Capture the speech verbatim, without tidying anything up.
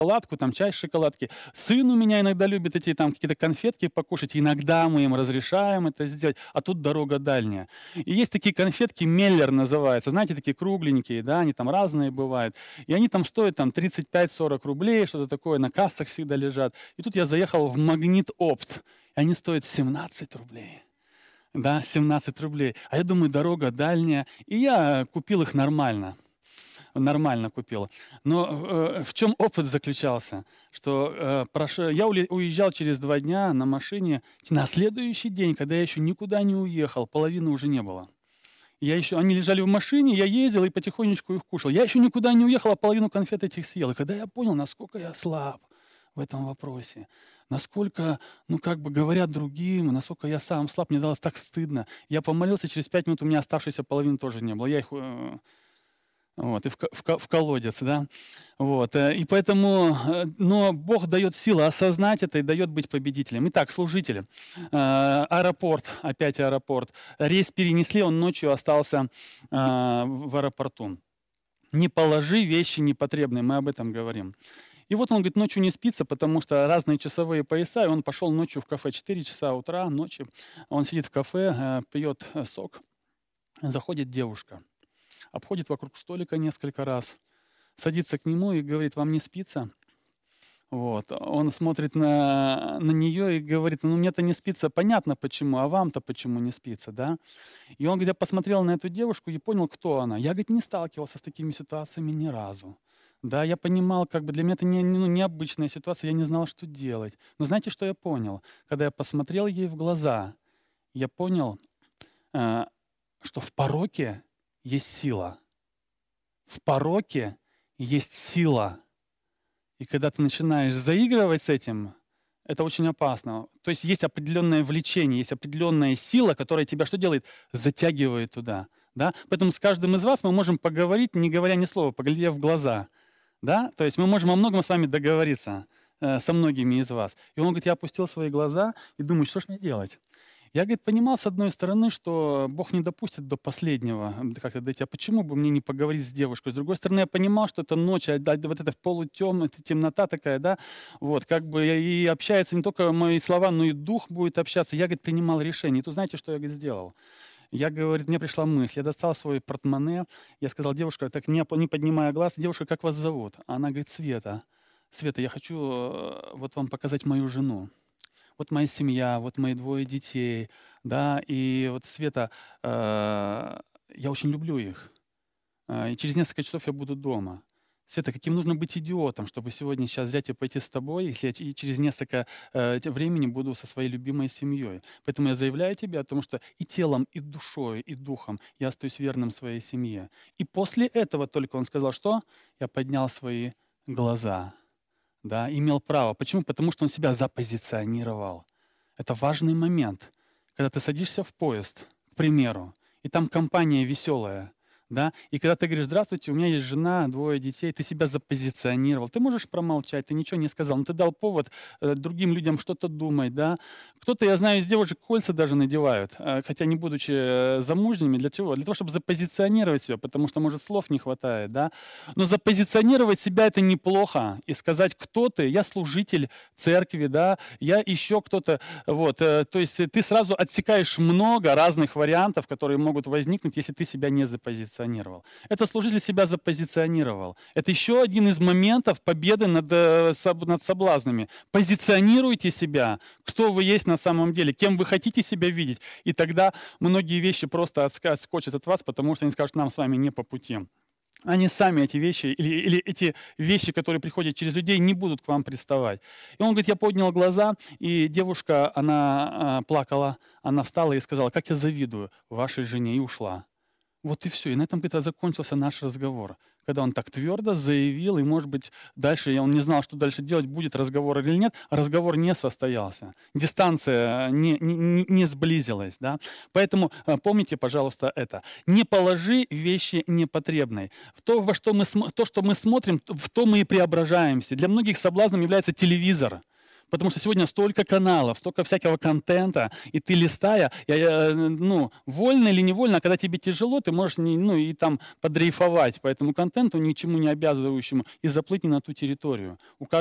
шоколадку, там чай с шоколадки. Сын у меня иногда любит эти там какие-то конфетки покушать. Иногда мы им разрешаем это сделать, а тут дорога дальняя. И есть такие конфетки, Меллер называются, знаете, такие кругленькие, да, они там разные бывают. И они там стоят там тридцать пять сорок рублей, что-то такое, на кассах всегда лежат. И тут я заехал в Магнит Опт, и они стоят семнадцать рублей. Да, семнадцать рублей. А я думаю, дорога дальняя. И я купил их нормально. Нормально купил. Но э, в чем опыт заключался? Что э, прош... я уле- уезжал через два дня на машине. На следующий день, когда я еще никуда не уехал, половины уже не было. Я еще, они лежали в машине, я ездил и потихонечку их кушал. Я еще никуда не уехал, а половину конфет этих съел. И когда я понял, насколько я слаб в этом вопросе, насколько, ну, как бы говорят другим, насколько я сам слаб, мне далось так стыдно. Я помолился, через пять минут у меня оставшейся половины тоже не было. Я их... э, вот, и в, ко- в ко- в колодец, да. Вот, э, и поэтому, э, но Бог дает силы осознать это и дает быть победителем. Итак, служители. Э, Аэропорт, опять аэропорт. Рейс перенесли, он ночью остался э, в аэропорту. Не положи вещи непотребные, мы об этом говорим. И вот он говорит, ночью не спится, потому что разные часовые пояса, и он пошел ночью в кафе, четыре часа утра, ночи. Он сидит в кафе, э, пьет э, сок, заходит девушка. Обходит вокруг столика несколько раз, садится к нему и говорит, вам не спится? Вот. Он смотрит на, на нее и говорит, ну мне-то не спится, понятно почему, а вам-то почему не спится, да? И он, говорит, посмотрел на эту девушку и понял, кто она. Я, говорит, не сталкивался с такими ситуациями ни разу. Да, я понимал, как бы для меня это не, не- ну, необычная ситуация, я не знал, что делать. Но знаете, что я понял? Когда я посмотрел ей в глаза, я понял, э, что в пороке есть сила. В пороке есть сила. И когда ты начинаешь заигрывать с этим, это очень опасно. То есть есть определенное влечение, есть определенная сила, которая тебя что делает? Затягивает туда. Да? Поэтому с каждым из вас мы можем поговорить, не говоря ни слова, поглядев в глаза. Да? То есть мы можем о многом с вами договориться, э, со многими из вас. И он говорит, я опустил свои глаза и думаю, что ж мне делать? Я, говорит, понимал, с одной стороны, что Бог не допустит до последнего м, как-то дойти. А почему бы мне не поговорить с девушкой? С другой стороны, я понимал, что это ночь, а да- вот это полутем, это темнота такая, да, вот, как бы и общается не только мои слова, но и дух будет общаться. Я, говорит, принимал решение. И тут знаете, что я, говорит, сделал? Я, говорит, мне пришла мысль, я достал свой портмоне, я сказал, девушка, так не, оп- не поднимая глаз, девушка, как вас зовут? Она говорит, Света. Света, я хочу э, вот вам показать мою жену. Вот моя семья, вот мои двое детей, да, и вот Света, э, я очень люблю их. Э, и через несколько часов я буду дома. Света, каким нужно быть идиотом, чтобы сегодня сейчас взять и пойти с тобой, если я ч- и через несколько э, те- времени буду со своей любимой семьей. Поэтому я заявляю тебе о том, что и телом, и душой, и духом я остаюсь верным своей семье. И после этого только он сказал, что я поднял свои глаза, да, имел право. Почему? Потому что он себя запозиционировал. Это важный момент, когда ты садишься в поезд, к примеру, и там компания веселая, да, и когда ты говоришь, здравствуйте, у меня есть жена, двое детей, ты себя запозиционировал. Ты можешь промолчать, ты ничего не сказал, но ты дал повод э, другим людям что-то думать, да. Кто-то, я знаю, из девушек кольца даже надевают, э, хотя не будучи э, замужними. Для чего? Для того, чтобы запозиционировать себя, потому что, может, слов не хватает, да. Но запозиционировать себя это неплохо и сказать, кто ты, я служитель церкви, да, я еще кто-то, вот, э, то есть ты сразу отсекаешь много разных вариантов, которые могут возникнуть, если ты себя не запозиционировал. Это служитель себя запозиционировал. Это еще один из моментов победы над, э, соб- над соблазнами. Позиционируйте себя, кто вы есть на самом деле, кем вы хотите себя видеть, и тогда многие вещи просто отска- отскочат от вас, потому что они скажут, нам с вами не по пути. Они сами эти вещи, или, или эти вещи, которые приходят через людей, не будут к вам приставать. И он говорит, я поднял глаза, и девушка, она а, плакала, она встала и сказала, как я завидую вашей жене, и ушла. Вот и все. И на этом, говорит, закончился наш разговор. Когда он так твердо заявил, и, может быть, дальше он не знал, что дальше делать, будет разговор или нет, а разговор не состоялся. Дистанция не, не, не не сблизилась. Да? Поэтому э, помните, пожалуйста, это. Не положи вещи непотребной. В то, во что мы, смо- то, что мы смотрим, в то мы и преображаемся. Для многих соблазном является телевизор. Потому что сегодня столько каналов, столько всякого контента, и ты листая, я, я, ну, вольно или невольно, а когда тебе тяжело, ты можешь, не, ну, и там подрейфовать по этому контенту, ничему не обязывающему, и заплыть не на ту территорию. У